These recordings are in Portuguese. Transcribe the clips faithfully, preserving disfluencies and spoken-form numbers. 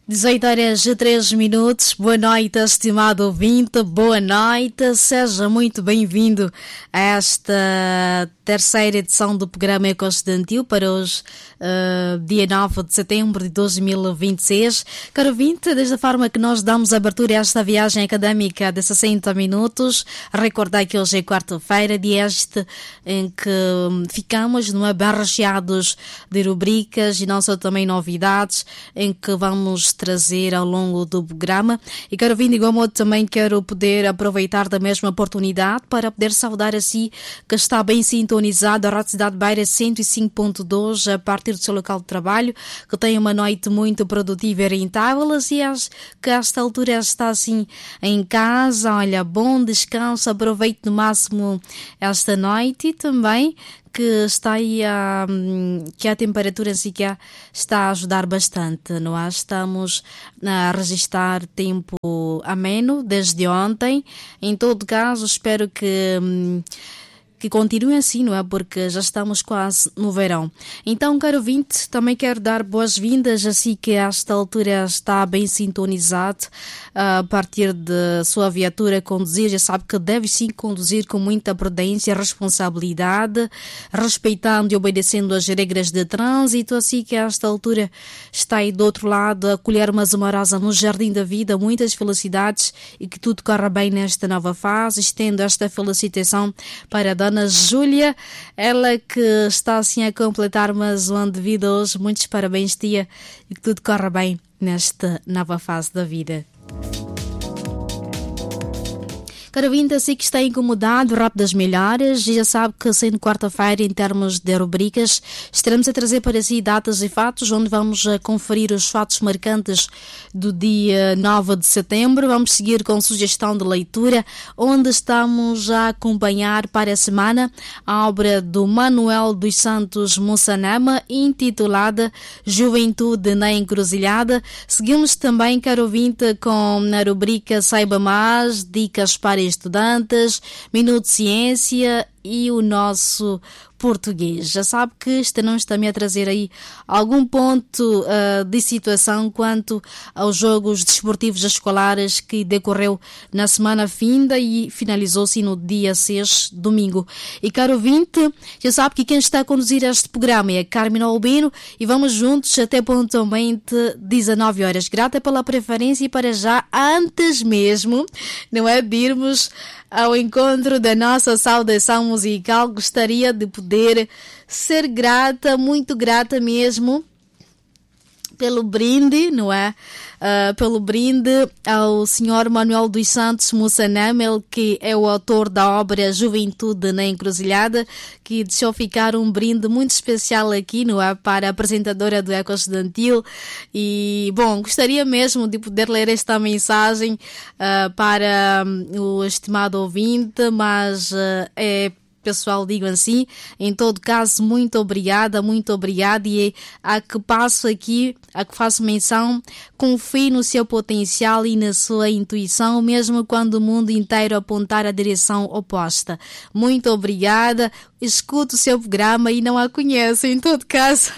dezoito horas e três minutos, boa noite, estimado ouvinte, boa noite, seja muito bem-vindo a esta terceira edição do programa Ecoestudantil para hoje, uh, dia nove de setembro de dois mil e vinte e seis. Caro ouvinte, desde a forma que nós damos abertura a esta viagem académica de sessenta minutos, recordar que hoje é quarta-feira, dia este em que ficamos não é, bem recheados de rubricas e não só também novidades, em que vamos trazer ao longo do programa. E quero vir de igual modo também quero poder aproveitar da mesma oportunidade para poder saudar a si que está bem sintonizado a Rádio Cidade Beira cento e cinco ponto dois a partir do seu local de trabalho, que tenha uma noite muito produtiva e rentável, e acho que a esta altura está assim em casa, olha, bom descanso, aproveite no máximo esta noite e também que está aí a, que a temperatura assim que está a ajudar bastante, não é? Estamos a registrar tempo ameno desde ontem. Em todo caso, espero que que continue assim, não é? Porque já estamos quase no verão. Então, caro ouvinte, também quero dar boas-vindas, assim que a esta altura está bem sintonizado a partir de sua viatura conduzir. Já sabe que deve sim conduzir com muita prudência e responsabilidade, respeitando e obedecendo as regras de trânsito, assim que a esta altura está aí do outro lado a colher uma zamorosa no jardim da vida. Muitas felicidades e que tudo corra bem nesta nova fase. Estendo esta felicitação para a Dona Júlia, ela que está assim a completar mais um ano de vida hoje. Muitos parabéns, tia, e que tudo corra bem nesta nova fase da vida. Caro ouvinte, assim que está incomodado, rápidas melhoras, e já sabe que sendo quarta-feira em termos de rubricas, estaremos a trazer para si datas e fatos, onde vamos conferir os fatos marcantes do dia nove de setembro. Vamos seguir com sugestão de leitura, onde estamos a acompanhar para a semana a obra do Manuel dos Santos Mussanama, intitulada Juventude na Encruzilhada. Seguimos também, caro ouvinte, com a rubrica Saiba Mais, dicas para estudantes, Minuto de Ciência e o nosso português. Já sabe que estaremos também a trazer aí algum ponto uh, de situação quanto aos jogos desportivos escolares que decorreu na semana finda e finalizou-se no dia seis, domingo. E caro ouvinte, já sabe que quem está a conduzir este programa é a Carmen Albino e vamos juntos até pontualmente dezenove horas. Grata pela preferência e para já, antes mesmo, não é, de irmos ao encontro da nossa saudação musical, gostaria de poder ser grata, muito grata mesmo, pelo brinde, não é? Uh, pelo brinde ao senhor Manuel dos Santos Mussanama, ele que é o autor da obra Juventude na Encruzilhada, que deixou ficar um brinde muito especial aqui, não é? Para a apresentadora do Ecoestudantil. E, bom, gostaria mesmo de poder ler esta mensagem uh, para um, o estimado ouvinte, mas uh, é pessoal, digo assim, em todo caso, muito obrigada, muito obrigada, e a que passo aqui, a que faço menção, confie no seu potencial e na sua intuição, mesmo quando o mundo inteiro apontar a direção oposta. Muito obrigada, escuto o seu programa e não a conheço, em todo caso,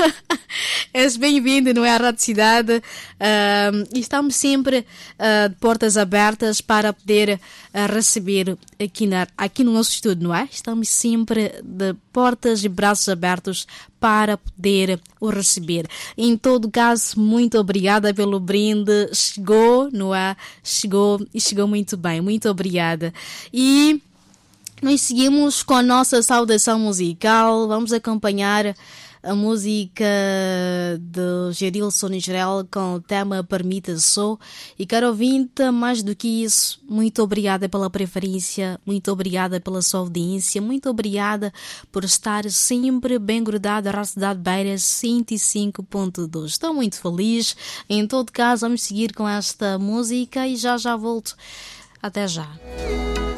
és bem-vindo, não é, à Rádio Cidade, uh, e estamos sempre uh, de portas abertas para poder uh, receber aqui, na, aqui no nosso estúdio, não é? Estamos sempre de portas e braços abertos para poder o receber. Em todo caso, muito obrigada pelo brinde. Chegou, não é? Chegou e chegou muito bem. Muito obrigada. E nós seguimos com a nossa saudação musical. Vamos acompanhar a música de Gerilson Israel com o tema Permita Só. E caro ouvinte, mais do que isso, muito obrigada pela preferência, muito obrigada pela sua audiência, muito obrigada por estar sempre bem grudado à Rádio Cidade Beira cento e cinco ponto dois. Estou muito feliz. Em todo caso, vamos seguir com esta música e já já volto. Até já.